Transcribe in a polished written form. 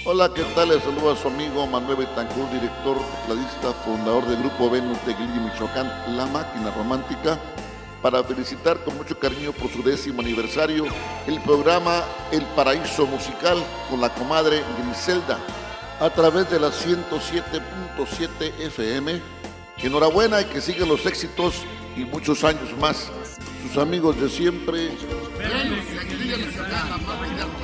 Hola, ¿qué tal? Les saluda a su amigo Manuel Betancourt, director, tecladista, fundador del Grupo Venus de Guillermo Michoacán, La Máquina Romántica, para felicitar con mucho cariño por su 10º aniversario el programa El Paraíso Musical con la comadre Griselda a través de la 107.7 FM. Enhorabuena y que sigan los éxitos y muchos años más. Sus amigos de siempre.